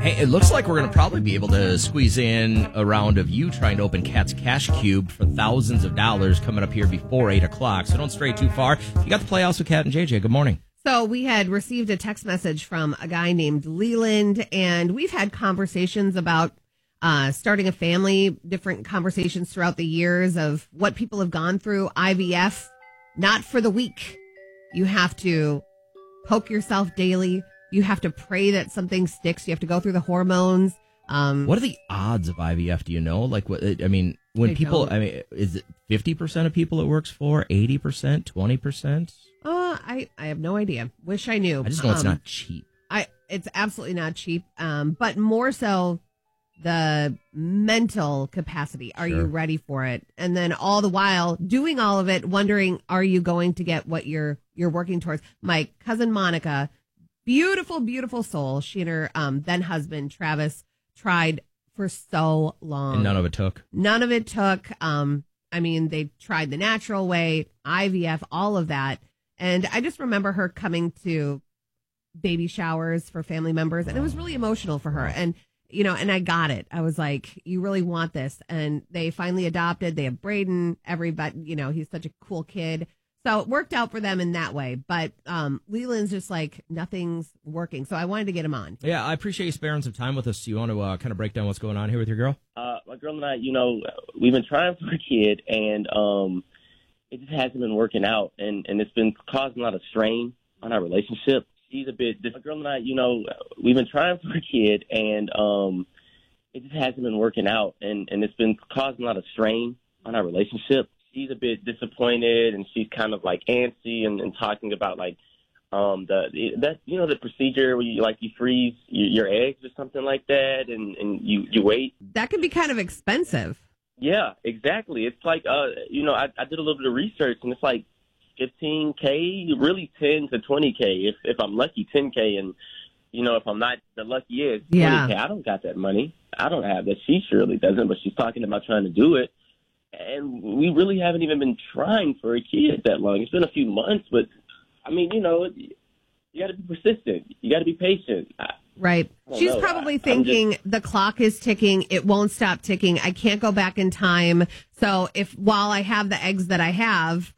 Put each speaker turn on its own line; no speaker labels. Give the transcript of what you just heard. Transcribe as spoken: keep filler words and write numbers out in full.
Hey, it looks like we're going to probably be able to squeeze in a round of you trying to open Cat's Cash Cube for thousands of dollars coming up here before eight o'clock. So don't stray too far. You got the Playhouse with Cat and J J. Good morning.
So we had received a text message from a guy named Leland, and we've had conversations about uh, starting a family, different conversations throughout the years of what people have gone through. I V F, not for the weak. You have to poke yourself daily. You have to pray that something sticks. You have to go through the hormones. Um,
what are the odds of I V F? Do you know? Like, what? I mean, when
I
people,
don't.
I mean, is it fifty percent of people it works for? eighty percent? twenty percent?
Uh, I, I have no idea. Wish I knew.
I just know it's
Um,
not cheap.
I It's absolutely not cheap, um, but more so the mental capacity. Are
Sure.
you ready for it? And then all the while doing all of it, wondering, are you going to get what you're you're working towards? My cousin Monica, beautiful, beautiful soul. She and her um, then husband Travis tried for so long,
And none of it took.
None of it took. Um, I mean, they tried the natural way, I V F, all of that. And I just remember her coming to baby showers for family members, and it was really emotional for her. And, you know, and I got it. I was like, you really want this. And they finally adopted. They have Braden, everybody, you know, he's such a cool kid. So it worked out for them in that way. But um, Leland's just like, nothing's working. So I wanted to get him on.
Yeah, I appreciate you sparing some time with us. Do you want to uh, kind of break down what's going on here with your girl?
Uh, my girl and I, you know, we've been trying for a kid, and um, it just hasn't been working out, and, and it's been causing a lot of strain on our relationship. She's a bit, my girl and I, you know, we've been trying for a kid, and um, it just hasn't been working out, and, and it's been causing a lot of strain on our relationship. She's a bit disappointed, and she's kind of like antsy and, and talking about like um, the that you know the procedure where you like you freeze your, your eggs or something like that, and, and you, you wait.
That can be kind of expensive.
Yeah, exactly. It's like uh, you know I, I did a little bit of research, and it's like fifteen K, really ten to twenty K. If if I'm lucky, ten K, and you know if I'm not the luckiest, twenty K.
Yeah.
I don't got that money. I don't have that. She surely doesn't, but she's talking about trying to do it. And we really haven't even been trying for a kid that long. It's been a few months, but, I mean, you know, you got to be persistent. You got to be patient. I,
Right.
I
She's
know.
probably
I,
thinking
just,
the clock is ticking. It won't stop ticking. I can't go back in time. So if while I have the eggs that I have,